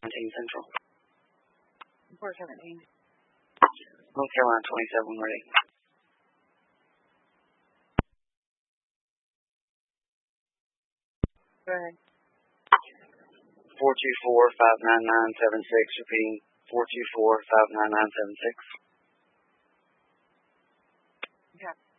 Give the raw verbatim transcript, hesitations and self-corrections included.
nineteen Central. four seventeen. North Carolina twenty-seven, ready. Go ahead. four two four, five nine nine seven six, repeating four two four, five nine nine seven six. Okay.